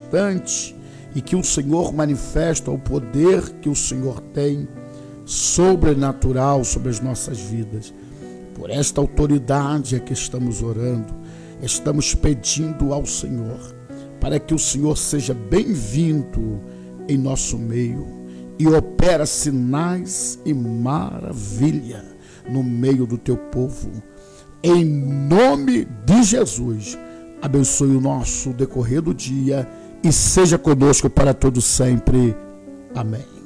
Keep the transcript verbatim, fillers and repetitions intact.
instante e que o Senhor manifesta o poder que o Senhor tem sobrenatural sobre as nossas vidas. Por esta autoridade é que estamos orando, estamos pedindo ao Senhor para que o Senhor seja bem-vindo em nosso meio e opera sinais e maravilha no meio do teu povo. Em nome de Jesus, abençoe o nosso decorrer do dia e seja conosco para todo sempre. Amém.